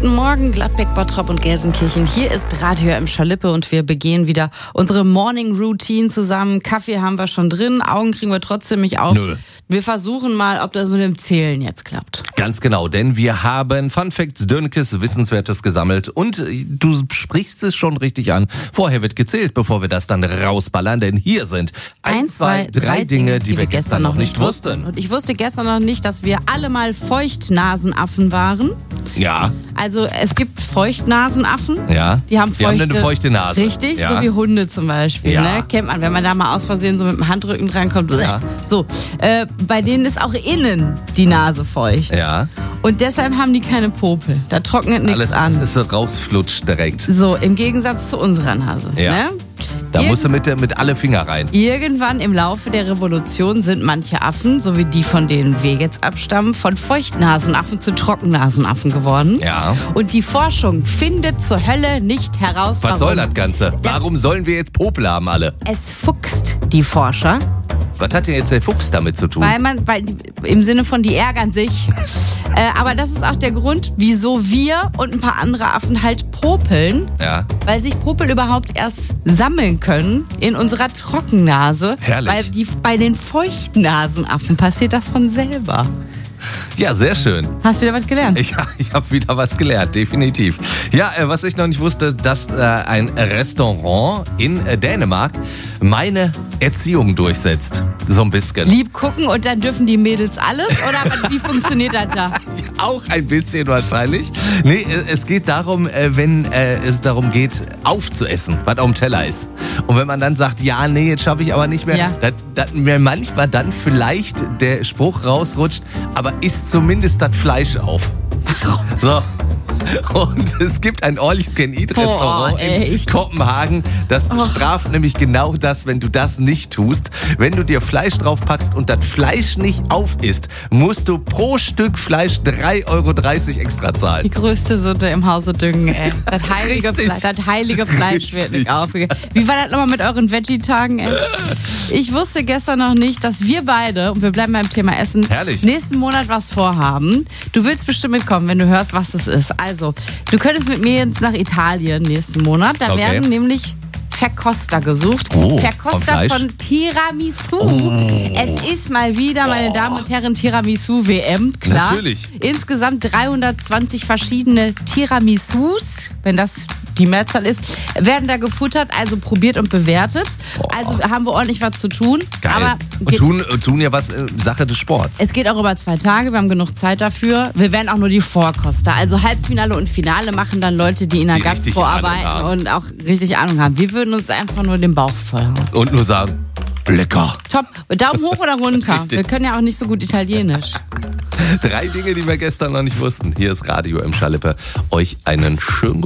Guten Morgen, Gladbeck, Bottrop und Gelsenkirchen. Hier ist Radio im Schalippe und wir begehen wieder unsere Morning Routine zusammen. Kaffee haben wir schon drin, Augen kriegen wir trotzdem nicht auf. Nö. Wir versuchen mal, ob das mit dem Zählen jetzt klappt. Ganz genau, denn wir haben Fun Facts, Dönekes, Wissenswertes gesammelt und du sprichst es schon richtig an. Vorher wird gezählt, bevor wir das dann rausballern, denn hier sind 1, 2, 3 Dinge, die wir gestern noch nicht wussten. Und ich wusste gestern noch nicht, dass wir alle mal Feuchtnasenaffen waren. Ja. Also es gibt Feuchtnasenaffen. Ja. Die haben eine feuchte Nase. Richtig, ja. so wie Hunde zum Beispiel. Ja. Ne? Kennt man, wenn man da mal aus Versehen so mit dem Handrücken drankommt. Ja. So, bei denen ist auch innen die Nase feucht. Ja. Und deshalb haben die keine Popel. Da trocknet nichts an. Alles so rausflutscht direkt. So, im Gegensatz zu unserer Nase. Ja. Ne? Da musst du mit alle Finger rein. Irgendwann im Laufe der Revolution sind manche Affen, so wie die, von denen wir jetzt abstammen, von Feuchtnasenaffen zu Trockennasenaffen geworden. Ja. Und die Forschung findet zur Hölle nicht heraus, Was soll das Ganze? Warum sollen wir jetzt Popel haben alle? Es fuchst die Forscher. Was hat denn jetzt der Fuchs damit zu tun? Weil im Sinne von, die ärgern sich. Aber das ist auch der Grund, wieso wir und ein paar andere Affen halt popeln. Ja. Weil sich Popel überhaupt erst sammeln können in unserer Trockennase. Herrlich. Weil bei den Feuchtnasenaffen passiert das von selber. Ja, sehr schön. Hast du wieder was gelernt? Ich habe wieder was gelernt, definitiv. Ja, was ich noch nicht wusste, dass ein Restaurant in Dänemark meine Erziehung durchsetzt. So ein bisschen. Lieb gucken und dann dürfen die Mädels alles? Oder wie funktioniert das da? Auch ein bisschen wahrscheinlich. Nee, es geht darum, wenn es darum geht, aufzuessen, was auf dem Teller ist. Und wenn man dann sagt, ja, nee, jetzt schaffe ich aber nicht mehr, Ja. dass mir manchmal dann vielleicht der Spruch rausrutscht, aber isst zumindest das Fleisch auf. So. Und es gibt ein All-You-Can-Eat-Restaurant in Kopenhagen, das bestraft nämlich genau das, wenn du das nicht tust. Wenn du dir Fleisch draufpackst und das Fleisch nicht auf isst, musst du pro Stück Fleisch 3,30 Euro extra zahlen. Die größte Sünde im Hause Düngen, ey. Das Richtig. heilige Fleisch wird nicht aufgegeben. Wie war das nochmal mit euren Veggie-Tagen, ey? Ich wusste gestern noch nicht, dass wir beide, und wir bleiben beim Thema Essen, Herrlich. nächsten Monat was vorhaben. Du willst bestimmt mitkommen, wenn du hörst, was es ist. Also, du könntest mit mir jetzt nach Italien nächsten Monat. Da werden nämlich Verkoster gesucht. Oh, Verkoster von Fleisch? von Tiramisu. Es ist mal wieder, meine Damen und Herren, Tiramisu-WM, klar. Natürlich. Insgesamt 320 verschiedene Tiramisus, wenn das die Mehrzahl ist, werden da gefuttert, also probiert und bewertet. Also haben wir ordentlich was zu tun. Geil. Aber Und tun ja was Sache des Sports. es geht auch über 2 Tage, wir haben genug Zeit dafür. Wir werden auch nur die Vorkoster. Also Halbfinale und Finale machen dann Leute, die in der Die richtig Gastro Ahnung arbeiten haben. und auch richtig Ahnung haben. Wir würden uns einfach nur den Bauch vollhauen. Und nur sagen, lecker. Top. Daumen hoch oder runter? Richtig. Wir können ja auch nicht so gut Italienisch. 3 Dinge, die wir gestern noch nicht wussten. Hier ist Radio im Schalippe. Euch einen schönen